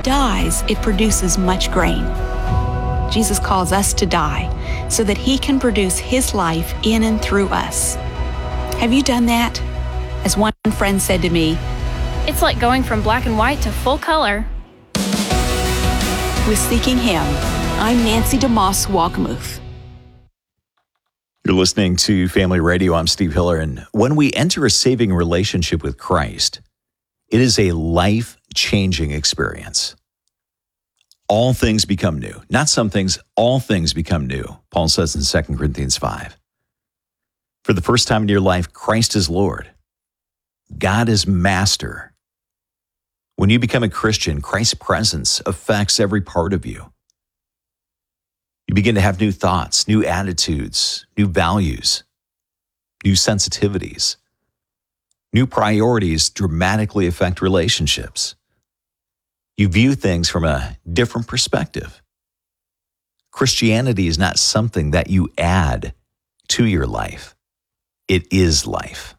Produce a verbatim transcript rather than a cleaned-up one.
dies, it produces much grain. Jesus calls us to die so that he can produce his life in and through us. Have you done that? As one friend said to me, "It's like going from black and white to full color." With Seeking Him, I'm Nancy DeMoss Walkamuth. You're listening to Family Radio. I'm Steve Hiller, and when we enter a saving relationship with Christ, it is a life-changing experience. All things become new. Not some things, all things become new, Paul says in Second Corinthians five. For the first time in your life, Christ is Lord. God is Master. When you become a Christian, Christ's presence affects every part of you. You begin to have new thoughts, new attitudes, new values, new sensitivities. New priorities dramatically affect relationships. You view things from a different perspective. Christianity is not something that you add to your life. It is life.